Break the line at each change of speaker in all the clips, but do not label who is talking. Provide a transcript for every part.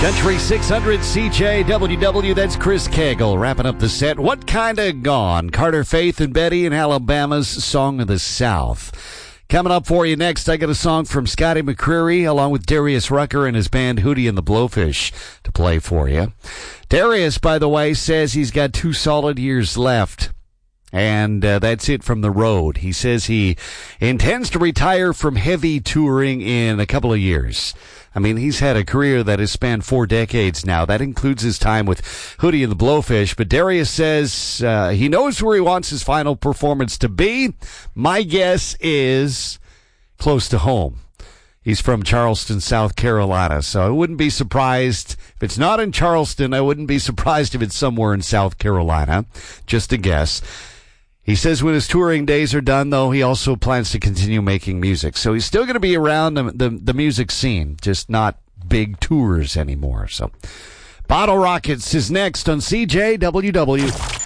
Country 600 CJWW, that's Chris Cagle wrapping up the set. What Kinda Gone? Carter Faith and Betty in Alabama's Song of the South. Coming up for you next, I got a song from Scotty McCreery along with Darius Rucker and his band Hootie and the Blowfish to play for you. Darius, by the way, says he's got 2 solid years left. And that's it from the road. He says he intends to retire from heavy touring in a couple of years. I mean, he's had a career that has spanned 4 decades now. That includes his time with Hootie and the Blowfish. But Darius says he knows where he wants his final performance to be. My guess is close to home. He's from Charleston, South Carolina, so I wouldn't be surprised if it's not in Charleston. I wouldn't be surprised if it's somewhere in South Carolina. Just a guess. He says when his touring days are done, though, he also plans to continue making music. So he's still going to be around the music scene, just not big tours anymore. So Bottle Rockets is next on CJWW.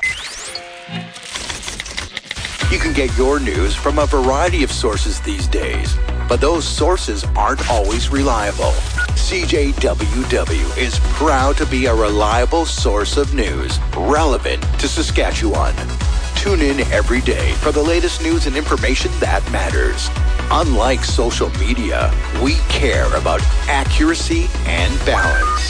You can get your news from a variety of sources these days, but those sources aren't always reliable. CJWW is proud to be a reliable source of news relevant to Saskatchewan. Tune in every day for the latest news and information that matters. Unlike social media, we care about accuracy and balance.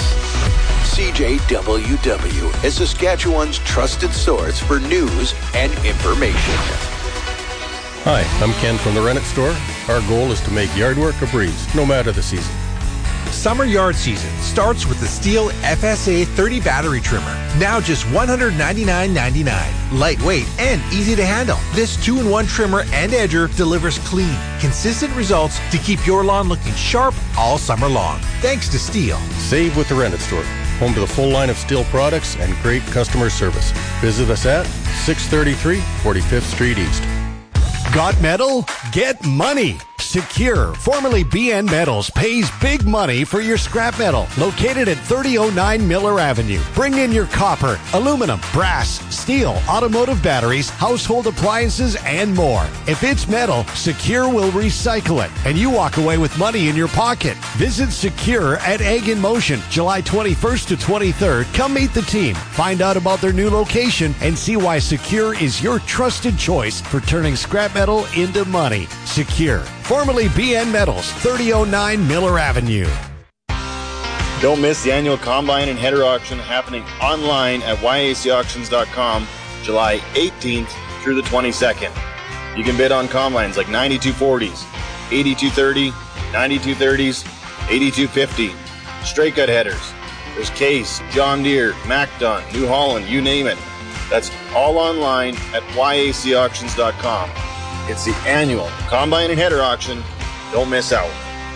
CJWW is Saskatchewan's trusted source for news and information.
Hi, I'm Ken from the Rennet Store. Our goal is to make yard work a breeze, no matter the season.
Summer yard season starts with the Stihl FSA 30 battery trimmer. Now just $199.99. Lightweight and easy to handle. This 2-in-1 trimmer and edger delivers clean, consistent results to keep your lawn looking sharp all summer long. Thanks to Stihl.
Save with the Rennet Store. Home to the full line of Stihl products and great customer service. Visit us at 633 45th Street East.
Got metal? Get money. Secure, formerly BN Metals, pays big money for your scrap metal. Located at 3009 Miller Avenue. Bring in your copper, aluminum, brass, steel, automotive batteries, household appliances, and more. If it's metal, Secure will recycle it, and you walk away with money in your pocket. Visit Secure at Egg in Motion, July 21st to 23rd. Come meet the team, find out about their new location, and see why Secure is your trusted choice for turning scrap metal into money. Secure, formerly BN Metals, 3009 Miller Avenue.
Don't miss the annual Combine and Header Auction happening online at yacauctions.com July 18th through the 22nd. You can bid on combines like 9240s, 8230, 9230s, 8250, straight cut headers. There's Case, John Deere, MacDon, New Holland, you name it. That's all online at yacauctions.com. It's the annual Combine and Header Auction. Don't miss out.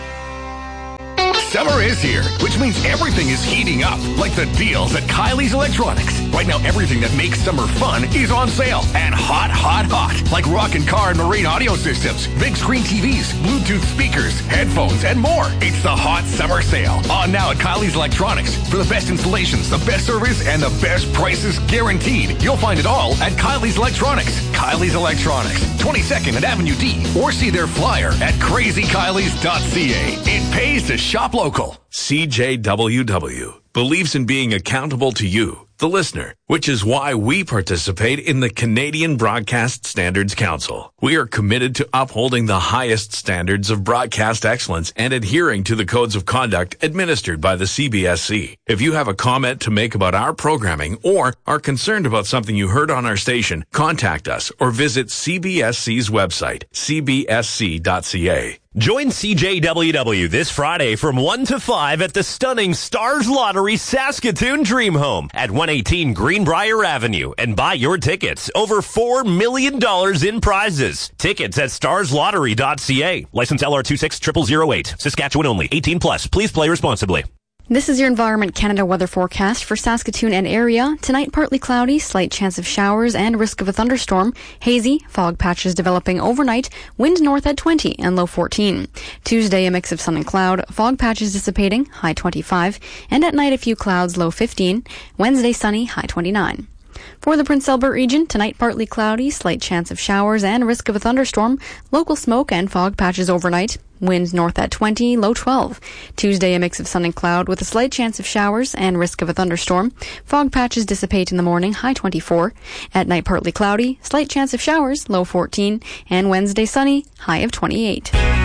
Summer is here, which means everything is heating up, like the deals at Kylie's Electronics. Right now, everything that makes summer fun is on sale, and hot, like rockin' car and marine audio systems, big screen TVs, Bluetooth speakers, headphones, and more. It's the hot summer sale, on now at Kylie's Electronics. For the best installations, the best service, and the best prices guaranteed. You'll find it all at Kylie's Electronics. Kylie's Electronics, 22nd at Avenue D, or see their flyer at crazykylie's.ca. It pays to shop local.
CJWW believes in being accountable to you, the listener, which is why we participate in the Canadian Broadcast Standards Council. We are committed to upholding the highest standards of broadcast excellence and adhering to the codes of conduct administered by the CBSC. If you have a comment to make about our programming or are concerned about something you heard on our station, contact us or visit CBSC's website, cbsc.ca.
Join CJWW this Friday from 1 to 5 at the stunning Stars Lottery Saskatoon Dream Home at 118 Greenbrier Avenue and buy your tickets. Over $4 million in prizes. Tickets at starslottery.ca. License LR26008. Saskatchewan only. 18 plus. Please play responsibly.
This is your Environment Canada weather forecast for Saskatoon and area. Tonight, partly cloudy, slight chance of showers and risk of a thunderstorm. Hazy, fog patches developing overnight, wind north at 20 and low 14. Tuesday, a mix of sun and cloud, fog patches dissipating, high 25, and at night a few clouds, low 15. Wednesday, sunny, high 29. For the Prince Albert region, tonight partly cloudy, slight chance of showers and risk of a thunderstorm. Local smoke and fog patches overnight. Wind north at 20, low 12. Tuesday, a mix of sun and cloud with a slight chance of showers and risk of a thunderstorm. Fog patches dissipate in the morning, high 24. At night, partly cloudy, slight chance of showers, low 14. And Wednesday, sunny, high of 28.